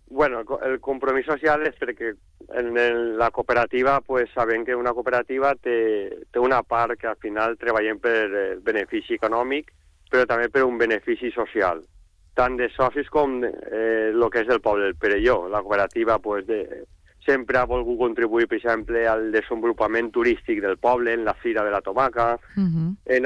Bueno, el compromís social és perquè la cooperativa, pues, sabem que una cooperativa té una part que al final treballem per benefici econòmic, però també per un benefici social, tant de socis com el que és el poble del Perelló. La cooperativa pues, sempre ha volgut contribuir, per exemple, al desenvolupament turístic del poble, en la Fira de la Tomaca, en